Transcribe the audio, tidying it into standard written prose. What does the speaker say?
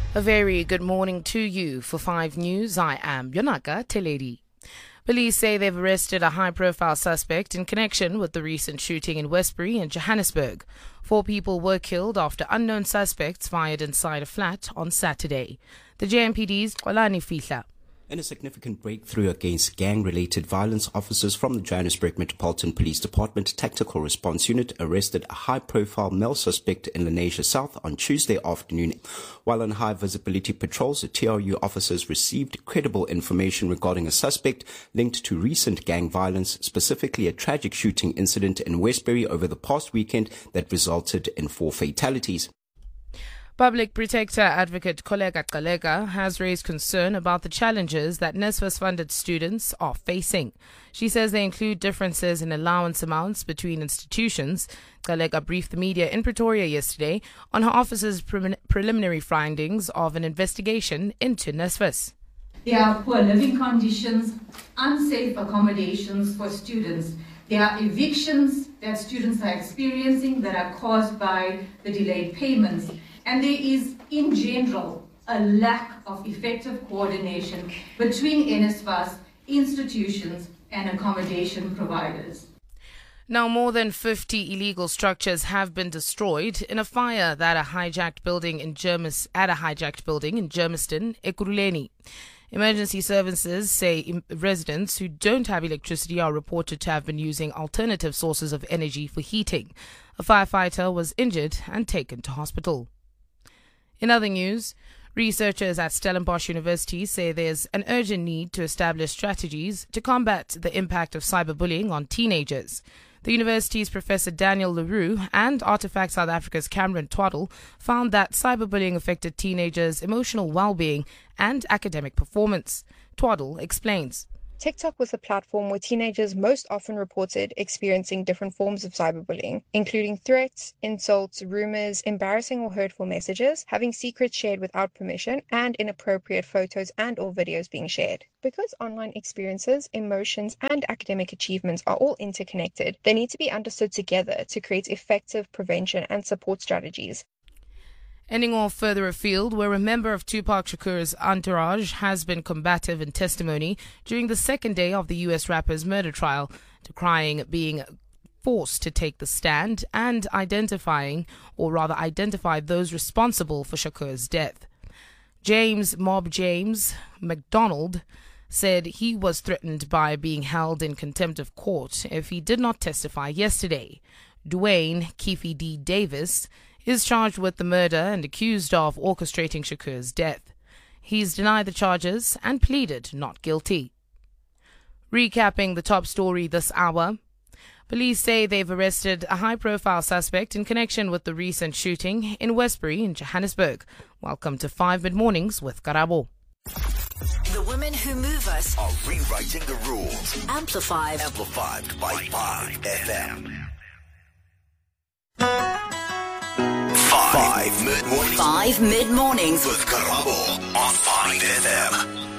A very good morning to you. For 5 News, I am Yonaka Teledi. Police say they've arrested a high-profile suspect in connection with the recent shooting in Westbury and Johannesburg. 4 people were killed after unknown suspects fired inside a flat on Saturday. The JMPD's Xolani Fihla. In a significant breakthrough against gang-related violence, officers from the Johannesburg Metropolitan Police Department Tactical Response Unit arrested a high-profile male suspect in Lenasia South on Tuesday afternoon. While on high-visibility patrols, the TRU officers received credible information regarding a suspect linked to recent gang violence, specifically a tragic shooting incident in Westbury over the past weekend that resulted in 4 fatalities. Public Protector Advocate Koleka Xoleka has raised concern about the challenges that NSFAS-funded students are facing. She says they include differences in allowance amounts between institutions. Xoleka briefed the media in Pretoria yesterday on her office's preliminary findings of an investigation into NSFAS. There are poor living conditions, unsafe accommodations for students. There are evictions that students are experiencing that are caused by the delayed payments. And there is, in general, a lack of effective coordination between NSFAS, institutions, and accommodation providers. Now, more than 50 illegal structures have been destroyed in a fire at a hijacked building in Germiston, Ekurhuleni. Emergency services say residents who don't have electricity are reported to have been using alternative sources of energy for heating. A firefighter was injured and taken to hospital. In other news, researchers at Stellenbosch University say there's an urgent need to establish strategies to combat the impact of cyberbullying on teenagers. The university's Professor Daniel Leroux and Artifact South Africa's Cameron Twaddle found that cyberbullying affected teenagers' emotional well-being and academic performance. Twaddle explains. TikTok was the platform where teenagers most often reported experiencing different forms of cyberbullying, including threats, insults, rumors, embarrassing or hurtful messages, having secrets shared without permission, and inappropriate photos and/or videos being shared. Because online experiences, emotions, and academic achievements are all interconnected, they need to be understood together to create effective prevention and support strategies. Ending off further afield, where a member of Tupac Shakur's entourage has been combative in testimony during the second day of the U.S. rapper's murder trial, decrying being forced to take the stand and identify those responsible for Shakur's death. James McDonald said he was threatened by being held in contempt of court if he did not testify yesterday. Dwayne Keefe D. Davis is charged with the murder and accused of orchestrating Shakur's death. He's denied the charges and pleaded not guilty. Recapping the top story this hour, police say they've arrested a high-profile suspect in connection with the recent shooting in Westbury in Johannesburg. Welcome to 5 Mid-Mornings with Karabo. The women who move us are rewriting the rules. Amplified by 5 FM. 5 Mid-Mornings. 5 Mid-Mornings with Karabo on 5 FM.